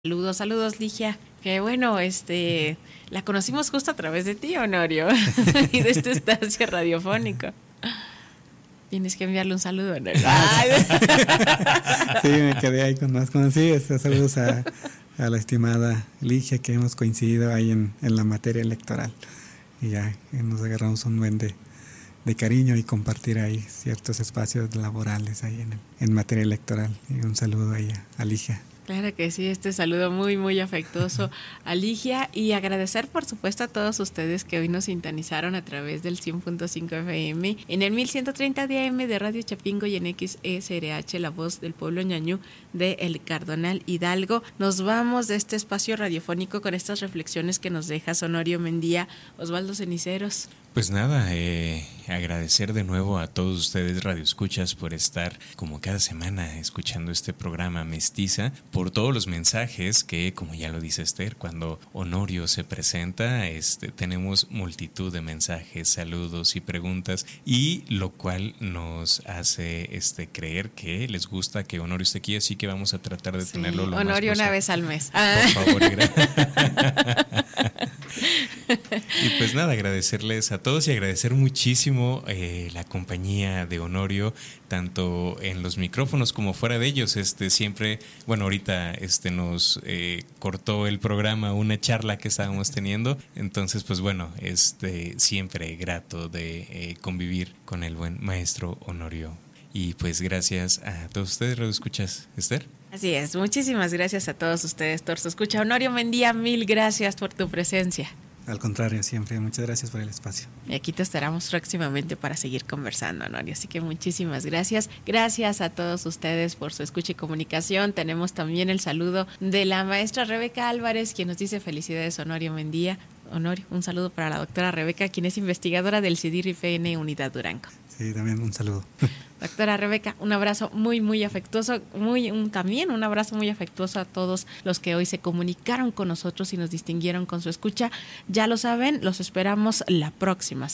Saludos, saludos, Ligia. Que bueno, la conocimos justo a través de ti, Honorio, y de este espacio radiofónico. Tienes que enviarle un saludo, Honorio. Sí, me quedé ahí con más conocidos. Saludos a la estimada Ligia, que hemos coincidido ahí en la materia electoral. Y ya nos agarramos un buen de cariño y compartir ahí ciertos espacios laborales ahí en materia electoral. Y un saludo ahí a Ligia. Claro que sí, este saludo muy, muy afectuoso a Ligia, y agradecer por supuesto a todos ustedes que hoy nos sintonizaron a través del 100.5 FM, en el 1130 de AM de Radio Chapingo y en XESRH, la voz del pueblo ñañú de El Cardonal Hidalgo. Nos vamos de este espacio radiofónico con estas reflexiones que nos deja Honorio Mendía. Osvaldo Ceniceros. Pues nada, agradecer de nuevo a todos ustedes radioescuchas por estar como cada semana escuchando este programa Mestiza, por todos los mensajes que, como ya lo dice Esther, cuando Honorio se presenta, tenemos multitud de mensajes, saludos y preguntas, y lo cual nos hace creer que les gusta que Honorio esté aquí, así que vamos a tratar de tenerlo lo Honorio más una vez al mes. Por favor, y pues nada, agradecerles a todos y agradecer muchísimo la compañía de Honorio, tanto en los micrófonos como fuera de ellos. Siempre, bueno, ahorita nos cortó el programa una charla que estábamos teniendo, entonces pues bueno, siempre grato de convivir con el buen maestro Honorio. Y pues gracias a todos ustedes, radioescuchas. Esther. Así es, muchísimas gracias a todos ustedes, Torso Escucha. Honorio Mendía, mil gracias por tu presencia. Al contrario, siempre, muchas gracias por el espacio. Y aquí te esperamos próximamente para seguir conversando, Honorio. Así que muchísimas gracias. Gracias a todos ustedes por su escucha y comunicación. Tenemos también el saludo de la maestra Rebeca Álvarez, quien nos dice felicidades, Honorio Mendía. Honorio, un saludo para la doctora Rebeca, quien es investigadora del CIDIR-IFN Unidad Durango. Sí, también un saludo. Doctora Rebeca, un abrazo muy afectuoso, también un abrazo muy afectuoso a todos los que hoy se comunicaron con nosotros y nos distinguieron con su escucha. Ya lo saben, los esperamos la próxima